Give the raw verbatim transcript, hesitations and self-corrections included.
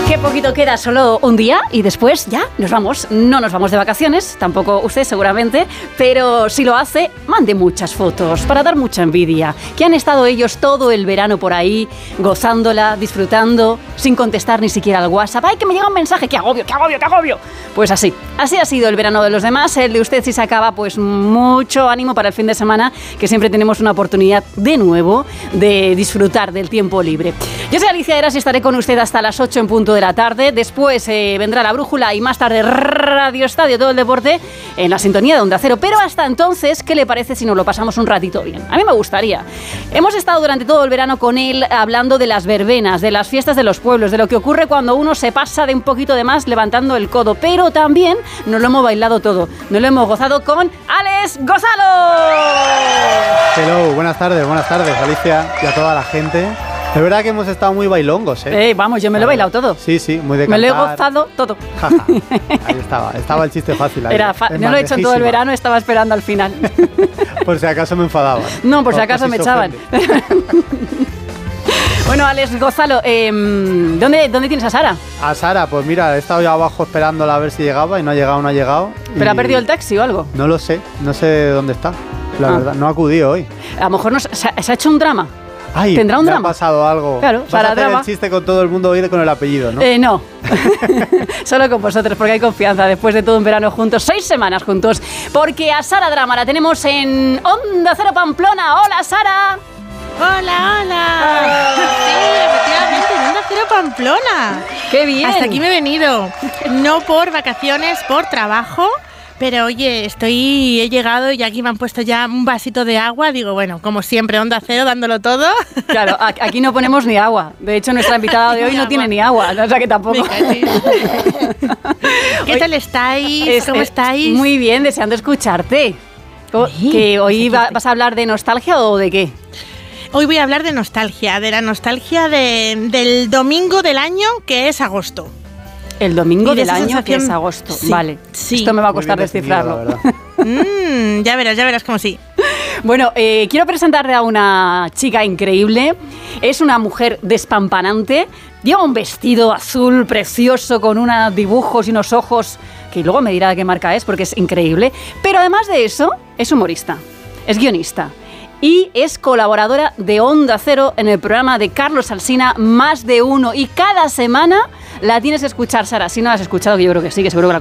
Qué poquito queda, solo un día y después ya nos vamos. No nos vamos de vacaciones, tampoco usted seguramente, pero si lo hace, mande muchas fotos para dar mucha envidia. Que han estado ellos todo el verano por ahí, gozándola, disfrutando, sin contestar ni siquiera al WhatsApp. ¡Ay, que me llega un mensaje! ¡Qué agobio, qué agobio, qué agobio! Pues así, así ha sido el verano de los demás. El de usted, si se acaba, pues mucho ánimo para el fin de semana, que siempre tenemos una oportunidad de nuevo de disfrutar del tiempo libre. Yo soy Alicia Eras y estaré con usted hasta las ocho en punto de la tarde. Después eh, vendrá La Brújula y más tarde Radio Estadio, todo el deporte en la sintonía de Onda Cero. Pero hasta entonces, ¿qué le parece si nos lo pasamos un ratito bien? A mí me gustaría. Hemos estado durante todo el verano con él hablando de las verbenas, de las fiestas de los pueblos, de lo que ocurre cuando uno se pasa de un poquito de más levantando el codo. Pero también nos lo hemos bailado todo. Nos lo hemos gozado con Alex Gonzalo. Hello, buenas tardes, buenas tardes, Alicia, y a toda la gente. Es verdad que hemos estado muy bailongos, ¿eh? Eh, vamos, yo me lo he bailado todo. Sí, sí, muy de Me cantar. lo he gozado todo. Jaja, ahí estaba, estaba el chiste fácil. Ahí. Era fa- no lo he hecho en todo el verano, estaba esperando al final. Por si acaso me enfadaban. No, por si acaso me echaban. Bueno, Alex Gonzalo, eh, ¿dónde, ¿dónde tienes a Sara? A Sara, pues mira, he estado ya abajo esperándola a ver si llegaba y no ha llegado, no ha llegado. ¿Pero ha perdido el taxi o algo? No lo sé, no sé dónde está, la Ah. verdad, no ha acudido hoy. A lo mejor nos, se, ha, se ha hecho un drama. Ay, ¿Tendrá un me drama? ha pasado algo. Claro, Vas Sara a hacer drama. el chiste con todo el mundo hoy con el apellido, ¿no? Eh, no, solo con vosotros, porque hay confianza después de todo un verano juntos, seis semanas juntos, porque a Sara Drama la tenemos en Onda Cero Pamplona. ¡Hola, Sara! ¡Hola, hola! Sí, efectivamente, en Onda Cero Pamplona. ¡Qué bien! Hasta aquí me he venido, no por vacaciones, por trabajo. Pero oye, estoy, he llegado y aquí me han puesto ya un vasito de agua. Digo, bueno, como siempre, Onda Cero, dándolo todo. Claro, aquí no ponemos ni agua. De hecho, nuestra invitada de hoy no tiene ni agua, o sea que tampoco. ¿Qué tal estáis? Es, ¿Cómo es, estáis? Muy bien, deseando escucharte. Sí, que hoy pues va, vas a hablar de nostalgia o de qué. Hoy voy a hablar de nostalgia, de la nostalgia de, del domingo del año, que es agosto. El domingo de del año, sensación, que es agosto. Sí, vale, sí. Esto me va a costar descifrarlo. mm, ya verás, ya verás cómo sí. Bueno, eh, quiero presentarle a una chica increíble. Es una mujer despampanante. Lleva un vestido azul precioso con unos dibujos y unos ojos que luego me dirá de qué marca es porque es increíble. Pero además de eso, es humorista, es guionista y es colaboradora de Onda Cero en el programa de Carlos Alsina, Más de Uno. Y cada semana la tienes que escuchar, Sara. Si no la has escuchado, que yo creo que sí, que seguro que la